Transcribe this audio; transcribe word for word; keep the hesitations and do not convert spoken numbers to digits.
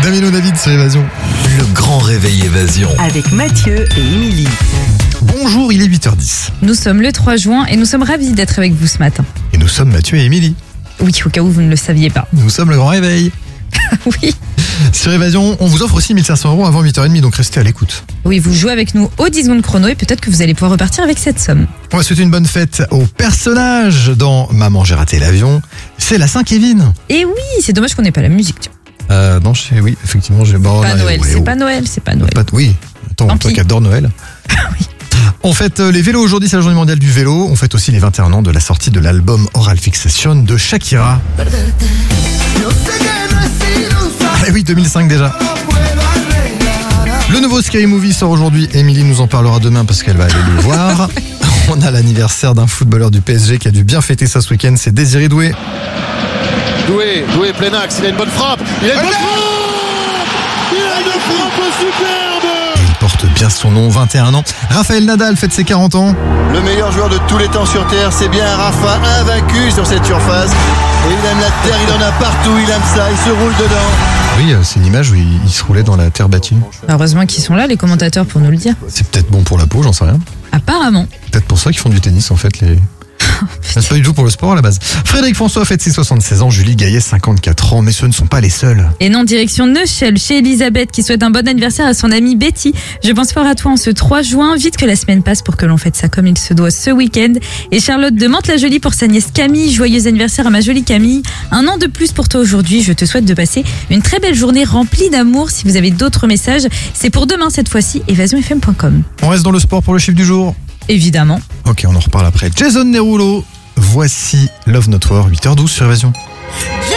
Amino David sur Évasion. Le grand réveil Évasion. Avec Mathieu et Émilie. Bonjour, il est huit heures dix. Nous sommes le trois juin et nous sommes ravis d'être avec vous ce matin. Et nous sommes Mathieu et Émilie. Oui, au cas où vous ne le saviez pas. Nous sommes le grand réveil. Oui. Sur Évasion, on vous offre aussi mille cinq cents euros avant huit heures trente, donc restez à l'écoute. Oui, vous jouez avec nous aux dix secondes chrono et peut-être que vous allez pouvoir repartir avec cette somme. On va souhaiter une bonne fête au personnage dans Maman, j'ai raté l'avion. C'est la Saint-Kévin. Et oui, c'est dommage qu'on n'ait pas la musique. Tiens. Euh, non, je sais, oui, effectivement, j'ai... Bon, Pas là, Noël, ouais, c'est oh. pas Noël, c'est pas Noël. Pas- Oui, attends, Tant toi pis. qui adore Noël. Oui. On fête euh, les vélos aujourd'hui, c'est la journée mondiale du vélo. On fête aussi les vingt et un ans de la sortie de l'album Oral Fixation de Shakira. Eh oui, deux mille cinq déjà. Le nouveau Scary Movie sort aujourd'hui. Émilie nous en parlera demain parce qu'elle va aller le voir. On a l'anniversaire d'un footballeur du P S G qui a dû bien fêter ça ce week-end, c'est Désiré Doué. Doué, Doué plein axe, il a une bonne frappe. Il a une bonne frappe. Il a une frappe superbe. Et il porte bien son nom, vingt et un ans. Raphaël Nadal fête ses quarante ans. Le meilleur joueur de tous les temps sur Terre, c'est bien Rafa, invaincu sur cette surface. Et il aime la terre, il en a partout, il aime ça, il se roule dedans. Oui, euh, c'est une image où il, il se roulait dans la terre battue. Heureusement qu'ils sont là, les commentateurs, pour nous le dire. C'est peut-être bon pour la peau, j'en sais rien. Apparemment. Peut-être pour ça qu'ils font du tennis en fait. Les... C'est pas du tout pour le sport à la base. Frédéric François fête ses soixante-seize ans, Julie Gaillet cinquante-quatre ans, mais ce ne sont pas les seuls. Et non, direction Neuchâtel, chez Elisabeth, qui souhaite un bon anniversaire à son amie Betty. Je pense fort à toi en ce trois juin. Vite que la semaine passe pour que l'on fête ça comme il se doit ce week-end. Et Charlotte de Mantes-la-Jolie pour sa nièce Camille. Joyeux anniversaire à ma jolie Camille. Un an de plus pour toi aujourd'hui. Je te souhaite de passer une très belle journée remplie d'amour. Si vous avez d'autres messages, c'est pour demain cette fois-ci, évasion f m point com. On reste dans le sport pour le chiffre du jour. Évidemment. Ok, on en reparle après. Jason Derulo, voici Love Not War, huit heures douze sur Évasion.